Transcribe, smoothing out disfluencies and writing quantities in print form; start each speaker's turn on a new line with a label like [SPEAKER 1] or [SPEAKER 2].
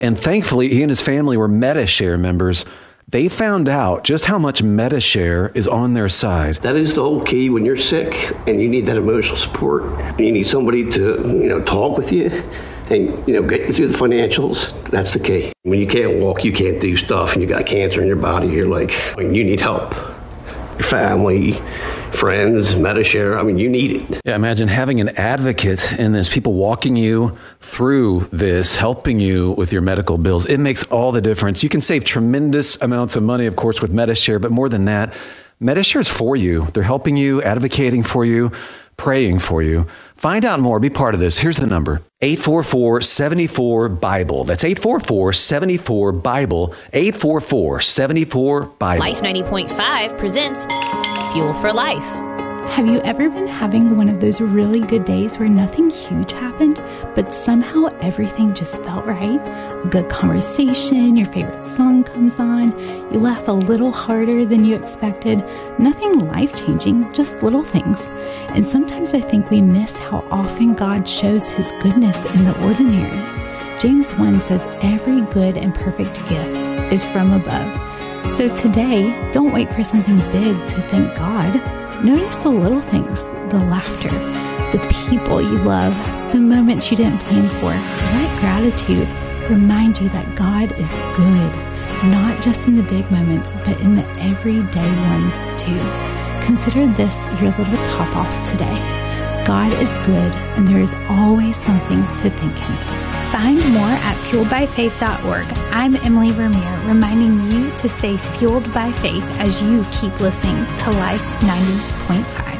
[SPEAKER 1] And thankfully, he and his family were Medi-Share members. They found out just how much Medi-Share is on their side.
[SPEAKER 2] That is the whole key when you're sick and you need that emotional support. You need somebody to, talk with you and, get you through the financials. That's the key. When you can't walk, you can't do stuff, and you got cancer in your body, you're like, you need help. Your family, friends, Medi-Share, you need it.
[SPEAKER 1] Yeah, imagine having an advocate and there's people walking you through this, helping you with your medical bills. It makes all the difference. You can save tremendous amounts of money, of course, with Medi-Share, but more than that, Medi-Share is for you. They're helping you, advocating for you, praying for you. Find out more. Be part of this. Here's the number. 844-74-BIBLE. That's 844-74-BIBLE. 844-74-BIBLE.
[SPEAKER 3] Life 90.5 presents Fuel for Life.
[SPEAKER 4] Have you ever been having one of those really good days where nothing huge happened, but somehow everything just felt right? A good conversation, your favorite song comes on, you laugh a little harder than you expected. Nothing life-changing, just little things. And sometimes I think we miss how often God shows His goodness in the ordinary. James 1 says every good and perfect gift is from above. So today, don't wait for something big to thank God. Notice the little things, the laughter, the people you love, the moments you didn't plan for. Let gratitude remind you that God is good, not just in the big moments, but in the everyday ones too. Consider this your little top off today. God is good, and there is always something to thank Him for.
[SPEAKER 5] Find more at fueledbyfaith.org. I'm Emily Vermeer, reminding you to stay fueled by faith as you keep listening to Life 90.5.